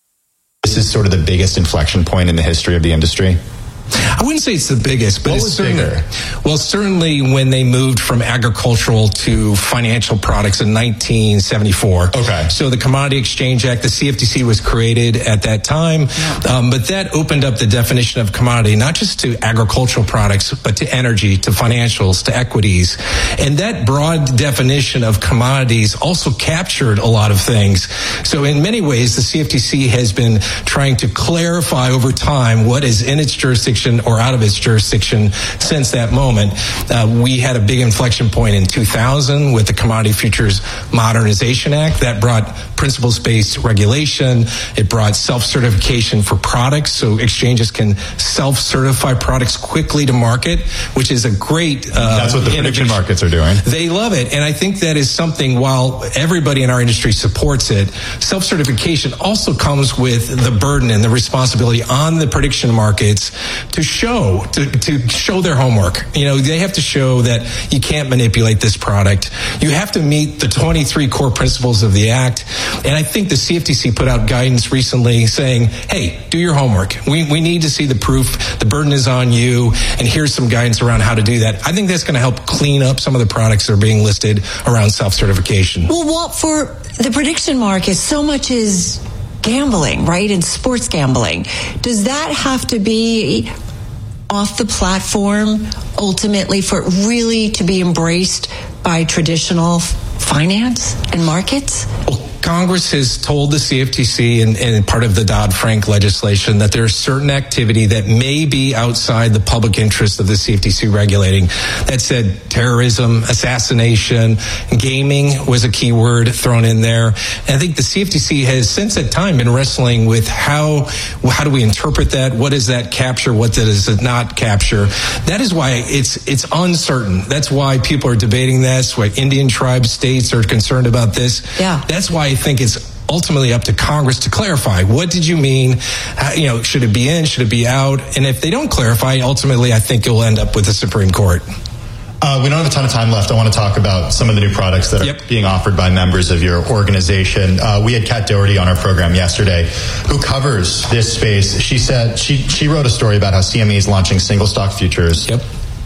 This is sort of the biggest inflection point in the history of the industry. I wouldn't say it's the biggest, but what it's was certainly, bigger? Well, certainly when they moved from agricultural to financial products in nineteen seventy-four. Okay. So the Commodity Exchange Act, the C F T C was created at that time, um, but that opened up the definition of commodity, not just to agricultural products, but to energy, to financials, to equities. And that broad definition of commodities also captured a lot of things. So in many ways, the C F T C has been trying to clarify over time what is in its jurisdiction or out of its jurisdiction since that moment. Uh, we had a big inflection point in two thousand with the Commodity Futures Modernization Act that brought principles-based regulation. It brought self-certification for products, so exchanges can self-certify products quickly to market, which is a great uh, That's what the prediction markets are doing. They love it, and I think that is something, while everybody in our industry supports it, self-certification also comes with the burden and the responsibility on the prediction markets to show, to, to show their homework. You know, they have to show that you can't manipulate this product. You have to meet the twenty-three core principles of the Act. And I think the C F T C put out guidance recently saying, hey, do your homework. We, we need to see the proof. The burden is on you. And here's some guidance around how to do that. I think that's going to help clean up some of the products that are being listed around self-certification. Well, Walt, for the prediction market, so much is gambling, right? And sports gambling. Does that have to be off the platform ultimately for it really to be embraced by traditional finance and markets? Well, Congress has told the C F T C and, and part of the Dodd-Frank legislation that there's certain activity that may be outside the public interest of the C F T C regulating. That said, terrorism, assassination, gaming was a key word thrown in there. And I think the C F T C has since that time been wrestling with how how do we interpret that? What does that capture? What does it not capture? That is why it's it's uncertain. That's why people are debating this, why Indian tribe states are concerned about this. Yeah. That's why I think it's ultimately up to Congress to clarify. What did you mean? How, you know, should it be in? Should it be out? And if they don't clarify, ultimately, I think it will end up with the Supreme Court. Uh, we don't have a ton of time left. I want to talk about some of the new products that are yep. being offered by members of your organization. Uh, we had Kat Doherty on our program yesterday who covers this space. She said she, she wrote a story about how C M E is launching single stock futures. Yep.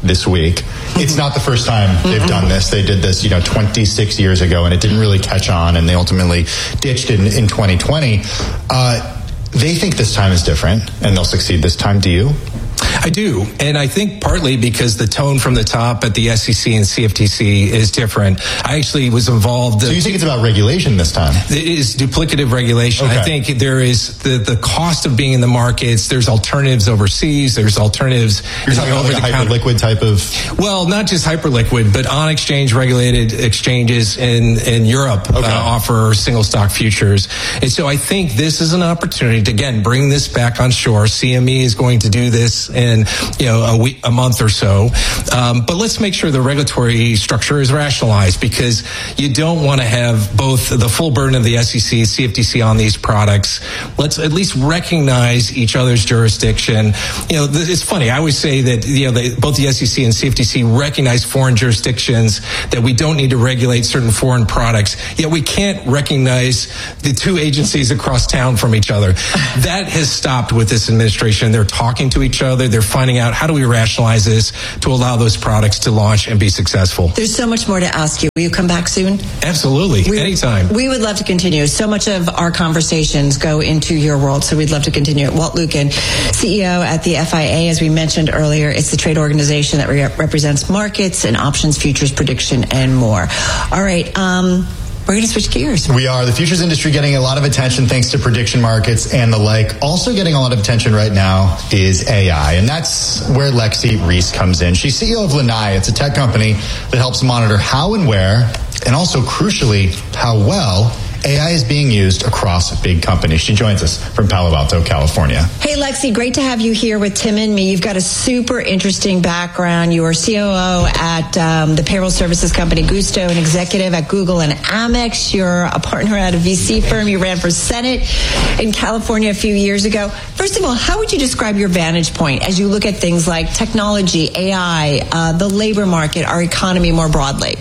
this week. It's not the first time they've done this. They did this, you know, twenty-six years ago, and it didn't really catch on, and they ultimately ditched it in, in twenty twenty. Uh, they think this time is different, and they'll succeed this time. Do you? I do. And I think partly because the tone from the top at the S E C and C F T C is different. I actually was involved. So you think it's about regulation this time? It is duplicative regulation. Okay. I think there is the, the cost of being in the markets. There's alternatives overseas. There's alternatives. You're talking about like a hyperliquid type of? Well, not just hyperliquid, but on exchange regulated exchanges in, in Europe okay. uh, offer single stock futures. And so I think this is an opportunity to, again, bring this back on shore. C M E is going to do this in, you know, a week, a month or so. Um, but let's make sure the regulatory structure is rationalized, because you don't want to have both the full burden of the S E C, C F T C on these products. Let's at least recognize each other's jurisdiction. You know, it's funny. I always say that, you know, they, both the S E C and C F T C recognize foreign jurisdictions, that we don't need to regulate certain foreign products. Yet we can't recognize the two agencies across town from each other. That has stopped with this administration. They're talking to each other. They're finding out, how do we rationalize this to allow those products to launch and be successful? There's so much more to ask you. Will you come back soon? Absolutely. We, Anytime. We would love to continue. So much of our conversations go into your world, so we'd love to continue. Walt Lukin, C E O at the F I A, as we mentioned earlier. It's the trade organization that re- represents markets and options, futures, prediction, and more. All right. Um, We're going to switch gears. We are. The futures industry getting a lot of attention thanks to prediction markets and the like. Also getting a lot of attention right now is A I, and that's where Lexi Reese comes in. She's C E O of Lanai. It's a tech company that helps monitor how and where, and also crucially, how well A I is being used across big companies. She joins us from Palo Alto, California. Hey, Lexi, great to have you here with Tim and me. You've got a super interesting background. You are C O O at um, the payroll services company Gusto, an executive at Google and Amex. You're a partner at a V C firm. You ran for Senate in California a few years ago. First of all, how would you describe your vantage point as you look at things like technology, A I, uh, the labor market, our economy more broadly?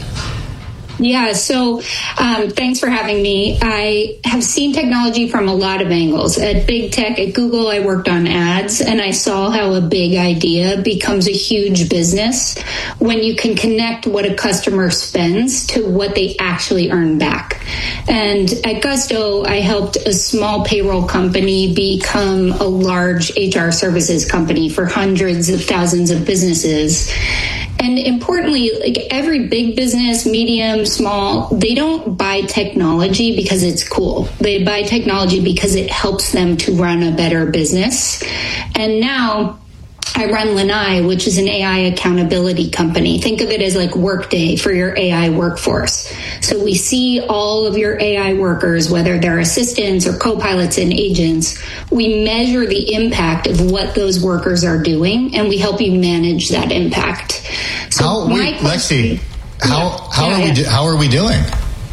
Yeah, so um, thanks for having me. I have seen technology from a lot of angles. At big tech, at Google, I worked on ads, and I saw how a big idea becomes a huge business when you can connect what a customer spends to what they actually earn back. And at Gusto, I helped a small payroll company become a large H R services company for hundreds of thousands of businesses. And importantly, like every big business, medium, small, they don't buy technology because it's cool. They buy technology because it helps them to run a better business. And now I run Lanai, which is an A I accountability company. Think of it as like Workday for your A I workforce. So we see all of your A I workers, whether they're assistants or co-pilots and agents. We measure the impact of what those workers are doing, and we help you manage that impact. So how, my wait, question, Lexi, how yeah, how yeah, are yeah. we do, how are we doing?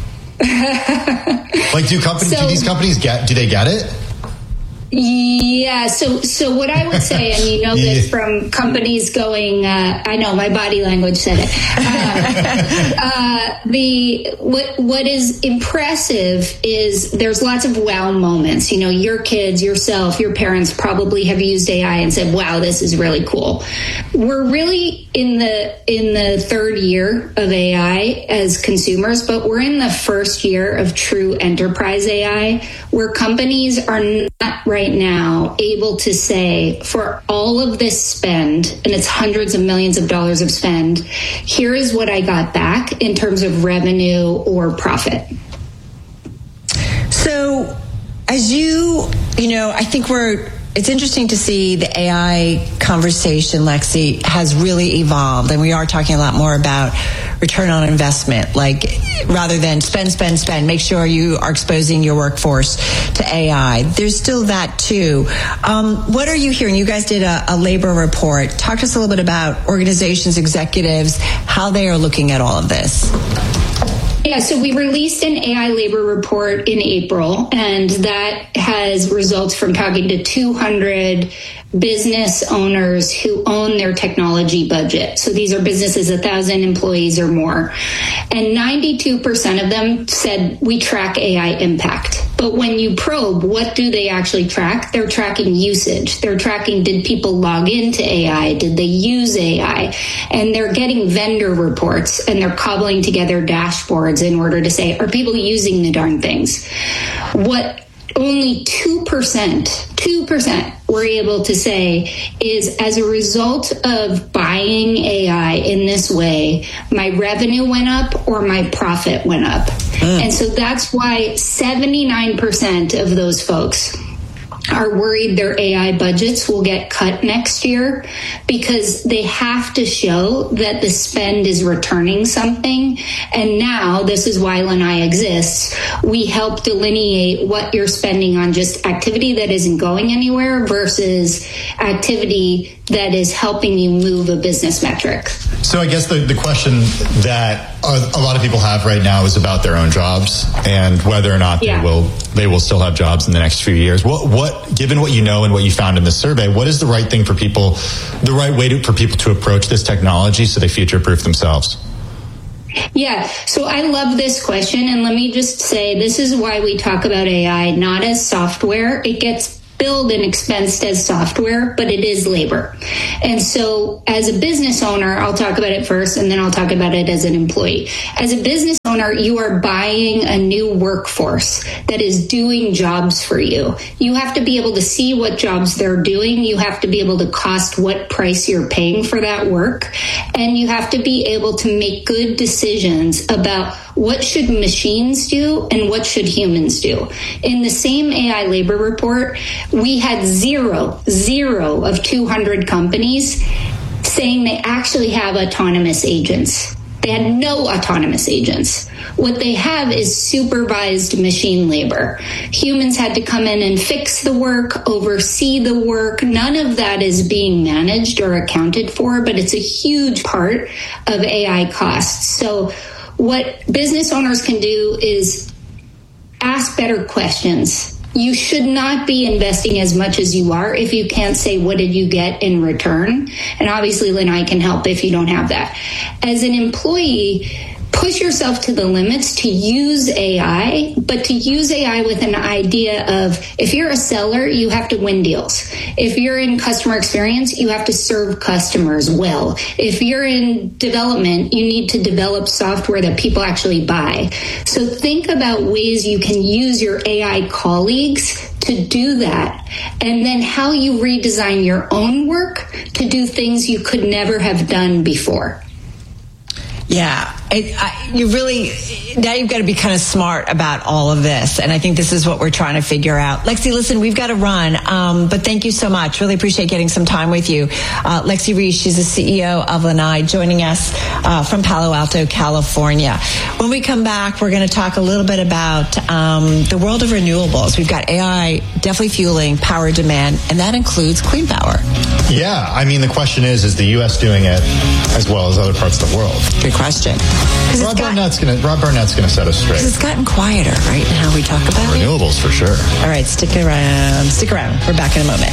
Like, do companies So- do these companies get do they get it? Yeah, so so what I would say, and you know this Yeah. from companies going, uh, I know my body language said it. Uh, uh, the what what is impressive is there's lots of wow moments. You know, your kids, yourself, your parents probably have used A I and said, "Wow, this is really cool." We're really in the in the third year of A I as consumers, but we're in the first year of true enterprise A I, where companies are not right now able to say, for all of this spend, and it's hundreds of millions of dollars of spend, here is what I got back in terms of revenue or profit. So as you, you know, I think we're, it's interesting to see the A I conversation, Lexi, has really evolved. And we are talking a lot more about return on investment, like rather than spend, spend, spend, make sure you are exposing your workforce to A I. There's still that too. Um, what are you hearing? You guys did a, a labor report. Talk to us a little bit about organizations, executives, how they are looking at all of this. Yeah, so we released an A I labor report in April, and that has results from talking to two hundred business owners who own their technology budget. So these are businesses, a thousand employees or more. And ninety-two percent of them said we track A I impact. But when you probe, what do they actually track? They're tracking usage. They're tracking, did people log into A I? Did they use A I? And they're getting vendor reports, and they're cobbling together dashboards in order to say, are people using the darn things? What only two percent, two percent were able to say is, as a result of buying A I in this way, my revenue went up or my profit went up. Mm. And so that's why seventy-nine percent of those folks are worried their A I budgets will get cut next year, because they have to show that the spend is returning something. And now, this is why Lanai exists. We help delineate what you're spending on just activity that isn't going anywhere versus activity that is helping you move a business metric. So I guess the, the question that a, a lot of people have right now is about their own jobs and whether or not yeah. they will they will still have jobs in the next few years. What what given what you know and what you found in this survey, what is the right thing for people, the right way to, for people to approach this technology so they future-proof themselves? Yeah, so I love this question, and let me just say this is why we talk about A I not as software. It gets billed and expensed as software, but it is labor. And so as a business owner, I'll talk about it first, and then I'll talk about it as an employee. As a business owner, you are buying a new workforce that is doing jobs for you. You have to be able to see what jobs they're doing. You have to be able to cost what price you're paying for that work. And you have to be able to make good decisions about what should machines do and what should humans do. In the same A I labor report, we had zero, zero of two hundred companies saying they actually have autonomous agents. They had no autonomous agents. What they have is supervised machine labor. Humans had to come in and fix the work, oversee the work. None of that is being managed or accounted for, but it's a huge part of A I costs. So what business owners can do is ask better questions. You should not be investing as much as you are if you can't say, what did you get in return? And obviously, Lanai can help if you don't have that. As an employee, push yourself to the limits to use A I, but to use A I with an idea of, if you're a seller, you have to win deals. If you're in customer experience, you have to serve customers well. If you're in development, you need to develop software that people actually buy. So think about ways you can use your A I colleagues to do that, and then how you redesign your own work to do things you could never have done before. Yeah, it, I, you really, now you've got to be kind of smart about all of this. And I think this is what we're trying to figure out. Lexi, listen, we've got to run, um, but thank you so much. Really appreciate getting some time with you. Uh, Lexi Reese, she's the C E O of Lanai, joining us uh, from Palo Alto, California. When we come back, we're going to talk a little bit about um, the world of renewables. We've got A I definitely fueling power demand, and that includes clean power. Yeah, I mean, the question is, is the U S doing it as well as other parts of the world? Good question. Rob Barnett's going to Rob Barnett's going to set us straight. It's gotten quieter, right, in how we talk about renewables it? For sure. All right, stick around. Stick around. We're back in a moment.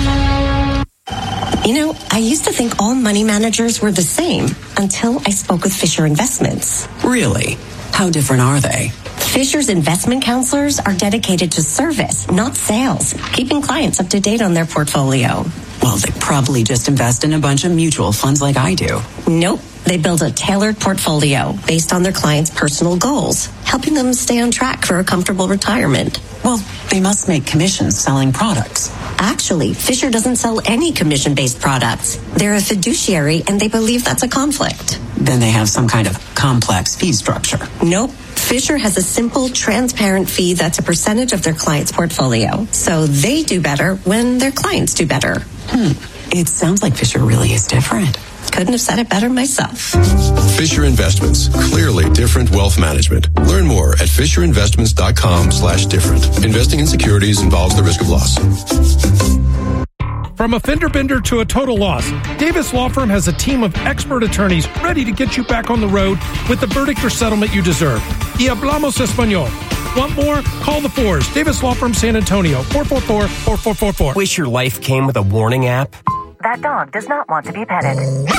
You know, I used to think all money managers were the same until I spoke with Fisher Investments. Really? How different are they? Fisher's investment counselors are dedicated to service, not sales, keeping clients up to date on their portfolio. Well, they probably just invest in a bunch of mutual funds like I do. Nope. They build a tailored portfolio based on their clients' personal goals, helping them stay on track for a comfortable retirement. Well, they must make commissions selling products. Actually, Fisher doesn't sell any commission-based products. They're a fiduciary, and they believe that's a conflict. Then they have some kind of complex fee structure. Nope. Fisher has a simple, transparent fee that's a percentage of their client's portfolio. So they do better when their clients do better. Hmm. It sounds like Fisher really is different. Couldn't have said it better myself. Fisher Investments. Clearly different wealth management. Learn more at FisherInvestments.com slash different. Investing in securities involves the risk of loss. From a fender bender to a total loss, Davis Law Firm has a team of expert attorneys ready to get you back on the road with the verdict or settlement you deserve. Y hablamos español. Want more? Call the fours. Davis Law Firm, San Antonio, four four four, four four four four. Wish your life came with a warning app? That dog does not want to be petted.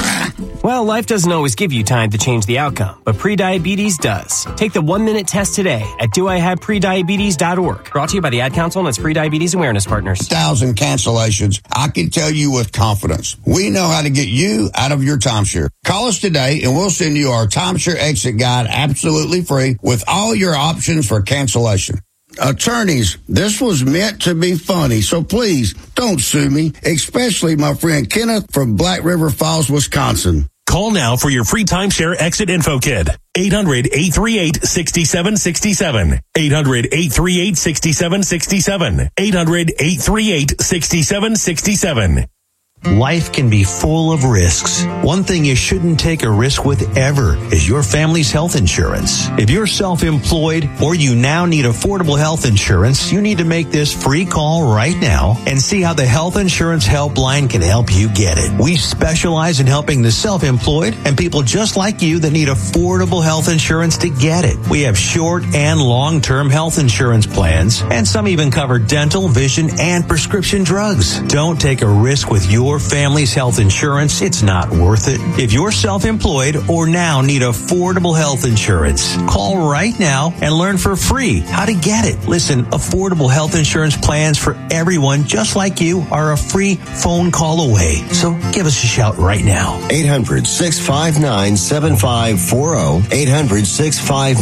Well, life doesn't always give you time to change the outcome, but prediabetes does. Take the one-minute test today at do I have prediabetes dot org. Brought to you by the Ad Council and its Prediabetes Awareness Partners. Thousand cancellations. I can tell you with confidence, we know how to get you out of your timeshare. Call us today and we'll send you our timeshare exit guide absolutely free with all your options for cancellation. Attorneys, this was meant to be funny, so please don't sue me, especially my friend Kenneth from Black River Falls, Wisconsin. Call now for your free timeshare exit info kit. eight hundred, eight three eight, six seven six seven. eight hundred, eight three eight, six seven six seven. eight hundred, eight three eight, six seven six seven. Life can be full of risks. One thing you shouldn't take a risk with ever is your family's health insurance. If you're self-employed or you now need affordable health insurance, you need to make this free call right now and see how the Health Insurance Helpline can help you get it. We specialize in helping the self-employed and people just like you that need affordable health insurance to get it. We have short and long-term health insurance plans, and some even cover dental, vision, and prescription drugs. Don't take a risk with your family's health insurance. It's not worth it. If you're self-employed or now need affordable health insurance, call right now and learn for free how to get it. Listen, affordable health insurance plans for everyone just like you are a free phone call away. So give us a shout right now. eight hundred, six five nine, seven five four zero. eight hundred, six five